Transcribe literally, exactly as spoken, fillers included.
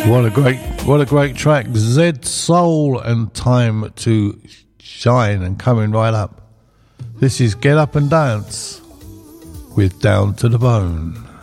What a great, what a great track. Zed Soul and Time to Shine, and coming right up, this is Get Up and Dance with Down to the Bone.